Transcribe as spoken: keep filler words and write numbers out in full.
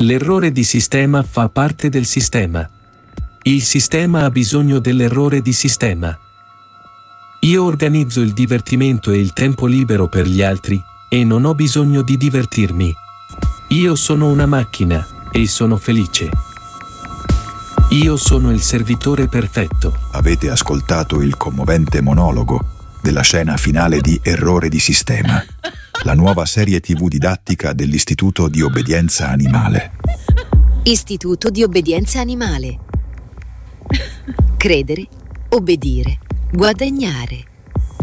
L'errore di sistema fa parte del sistema. Il sistema ha bisogno dell'errore di sistema. Io organizzo il divertimento e il tempo libero per gli altri, e non ho bisogno di divertirmi. Io sono una macchina, e sono felice. Io sono il servitore perfetto. Avete ascoltato il commovente monologo della scena finale di Errore di sistema, la nuova serie tivù didattica dell'Istituto di Obbedienza Animale. Istituto di Obbedienza Animale. Credere, obbedire, guadagnare.